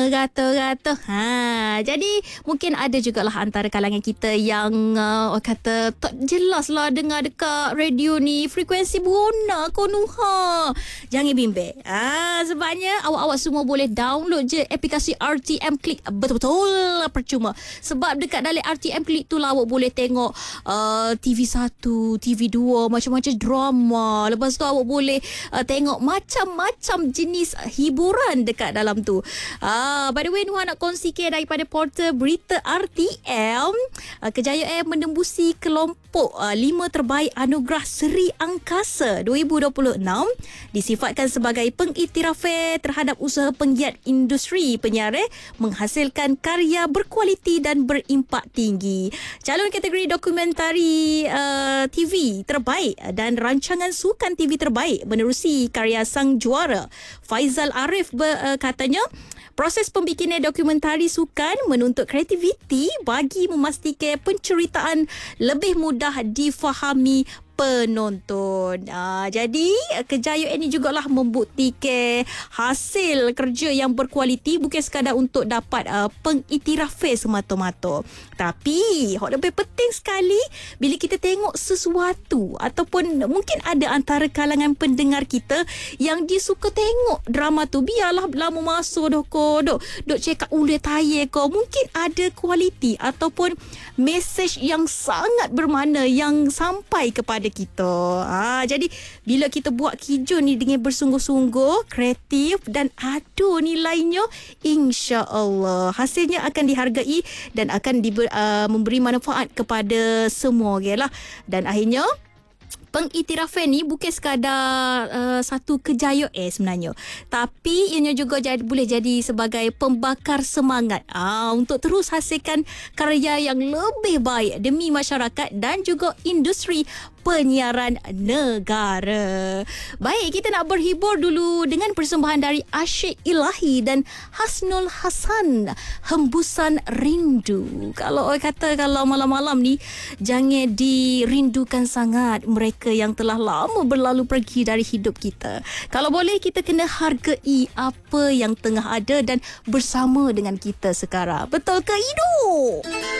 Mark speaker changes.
Speaker 1: beratur-ratur. Jadi mungkin ada jugalah antara kalangan kita yang orang kata tak jelas lah dengar dekat radio ni frekuensi berona konuha. Jangan bimbang. Sebabnya awak-awak semua boleh download je aplikasi RTM Click. Betul-betul percuma. Sebab dekat dalam RTM Click tu lah awak boleh tengok TV1, TV2, macam-macam drama. Lepas tu awak boleh tengok macam-macam jenis hiburan dekat dalam tu. By the way, Nuha nak kongsikan daripada portal berita RTM. Kejayaan menembusi kelompok 5 terbaik Anugerah Seri Angkasa 2026 disifatkan sebagai pengiktirafan terhadap usaha penggiat industri penyiaran menghasilkan karya berkualiti dan berimpak tinggi. Calon kategori dokumentari TV terbaik dan rancangan sukan TV terbaik menerusi karya sang juara. Faizal Arif katanya proses pembikinan dokumentari sukan menuntut kreativiti bagi memastikan penceritaan lebih mudah difahami penonton. Jadi kejayaan ini jugalah membuktikan hasil kerja yang berkualiti bukan sekadar untuk dapat pengiktirafan semata-mata. Tapi hal lebih penting sekali bila kita tengok sesuatu ataupun mungkin ada antara kalangan pendengar kita yang dia suka tengok drama tu, biarlah lama masa dah ko dok cakap ulah tayar ko, mungkin ada kualiti ataupun mesej yang sangat bermakna yang sampai kepada kita. Jadi bila kita buat kijun ni dengan bersungguh-sungguh, kreatif dan ada nilainya, insya-Allah hasilnya akan dihargai dan akan memberi manfaat kepada semua lah. Dan akhirnya pengiktirafan ni bukan sekadar satu kejayaan sebenarnya, tapi ianya juga boleh jadi sebagai pembakar semangat untuk terus hasilkan karya yang lebih baik demi masyarakat dan juga industri penyiaran negara. Baik, kita nak berhibur dulu dengan persembahan dari Asyik Ilahi dan Hasnul Hasan, Hembusan Rindu. Kalau orang kata kalau malam-malam ni jangan dirindukan sangat mereka yang telah lama berlalu pergi dari hidup kita. Kalau boleh kita kena hargai apa yang tengah ada dan bersama dengan kita sekarang. Betul ke, Idu?